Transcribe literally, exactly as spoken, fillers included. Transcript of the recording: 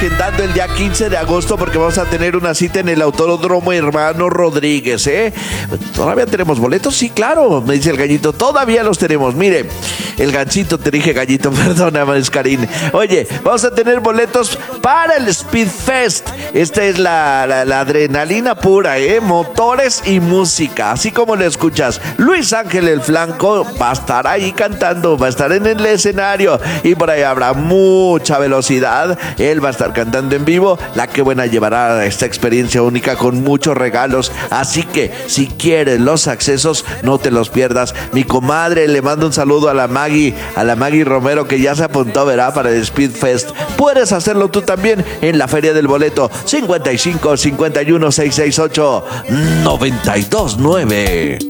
agendando el día quince de agosto porque vamos a tener una cita en el Autódromo Hermano Rodríguez, ¿eh? ¿Todavía tenemos boletos? Sí, claro, me dice el gallito, todavía los tenemos. Mire, el ganchito, te dije gallito, perdóname, Escarín. Oye, vamos a tener boletos para el Speed Fest. Esta es la, la, la adrenalina pura, ¿eh? Motores y música, así como lo escuchas. Luis Ángel el Flanco va a estar ahí cantando, va a estar en el escenario y por ahí habrá mucha velocidad. Él va a estar cantando en vivo. La que buena llevará esta experiencia única con muchos regalos. Así que si quieres los accesos, no te los pierdas. Mi comadre le mando un saludo a la Maggie, a la Maggie Romero, que ya se apuntó, verá, para el Speed Fest. Puedes hacerlo tú también en la Feria del Boleto. cincuenta y cinco, cincuenta y uno, seiscientos sesenta y ocho, noventa y dos nueve.